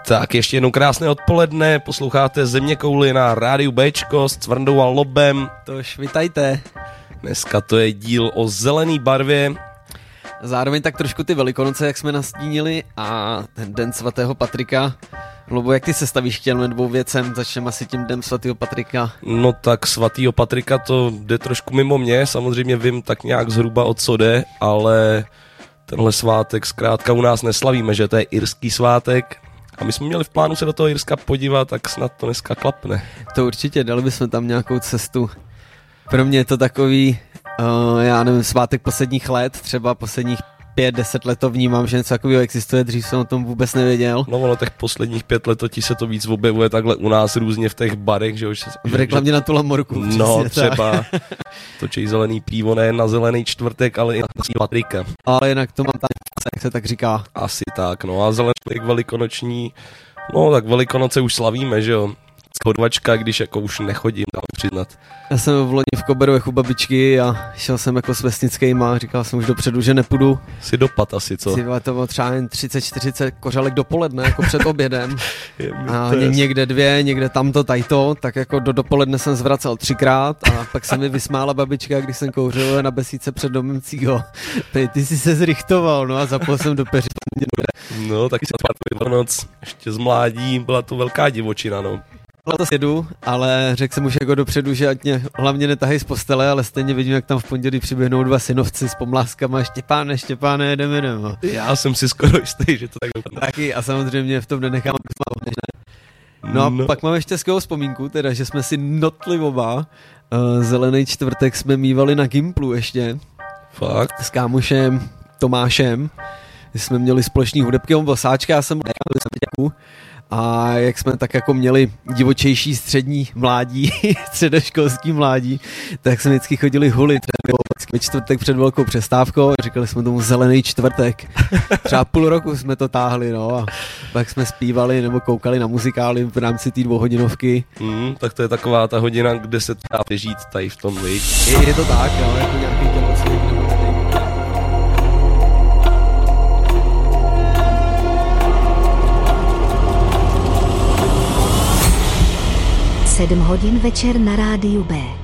Tak ještě jednou krásné odpoledne, posloucháte Zeměkouli na rádiu Bčko s Cvrndou a Lobem. Tož vitajte. Dneska to je díl o zelený barvě. Zároveň tak trošku ty Velikonoce, jak jsme nastínili, a ten den svatého Patrika. Lobo, jak ty se stavíš k těm dvou věcem? Začneme asi tím dnem svatého Patrika. No tak svatýho Patrika to jde trošku mimo mě, samozřejmě vím tak nějak zhruba o co jde, ale tenhle svátek zkrátka u nás neslavíme, že to je irský svátek. A my jsme měli v plánu se do toho Irska podívat, tak snad to dneska klapne. To určitě, dali bychom tam nějakou cestu. Pro mě je to takový, já nevím, svátek posledních let, třeba posledních 5-10 let to vnímám, že něco takového existuje, dřív jsem o tom vůbec nevěděl. No ono těch posledních 5 let ti se to víc objevuje takhle u nás různě v těch barech, že už... V reklamě na tu Lamorku. No třeba točí zelený pivo nejen na zelený čtvrtek, ale i na Patrika. Ale jinak to mám tady, jak se tak říká. Asi tak, no a zelený velikonoční, no tak Velikonoce už slavíme, že jo. Schodvačka, když jako už nechodím, dám přiznat. Já jsem v loni v Koberovech u babičky a šel jsem jako s vesnickýma, říkal jsem už dopředu, že nepůjdu. Si dopad asi, co? To bylo třeba jen 30-40 kořalek dopoledne, jako před obědem. A někde 2, někde tamto, tajto, tak jako do dopoledne jsem zvracel 3krát a pak se mi vysmála babička, když jsem kouřil na besídce před domem Cího. Ty jsi se zrychtoval, no a zapol jsem do peří. No, taky jsem Velikonoc, ještě z mládí, byla to velká divočina, no. To jedu, ale řekl jsem už jako dopředu, že ať mě hlavně netahají z postele, ale stejně vidím, jak tam v pondělí přiběhnou 2 synovci s pomláskama. Štěpáne, jedeme. Já jsem si skoro jistý, že to tak dopadne. Taky a samozřejmě v tom nenechám. No a pak mám ještě skvělou vzpomínku, teda, že jsme si notli oba. Zelený čtvrtek jsme mívali na Gimplu ještě. Fakt? S kámošem Tomášem. Jsme měli společný hudebky, on byl sáčka, já jsem byl a jak jsme tak jako měli divočejší střední mládí, středoškolský mládí, tak jsme vždycky chodili hulit ve čtvrtek před velkou přestávkou a říkali jsme tomu zelený čtvrtek. Třeba půl roku jsme to táhli, no, a pak jsme zpívali nebo koukali na muzikály v rámci té 2hodinovky. Tak to je taková ta hodina, kde se dá žít tady v tom, viď? Je to tak, no, jako nějaký tělocvik nebo 7 hodin večer na rádiu B.